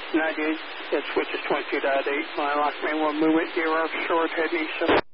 98, it switches 22.8. Line lock main 1 movement, 0 short, heading east.